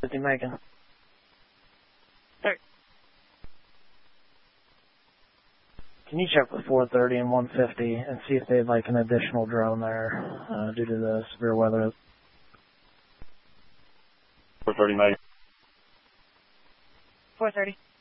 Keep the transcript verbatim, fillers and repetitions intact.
fifty Megan. Third. Can you check with four thirty and one fifty and see if they have like an additional drone there uh, due to the severe weather? four thirty Megan. four thirty.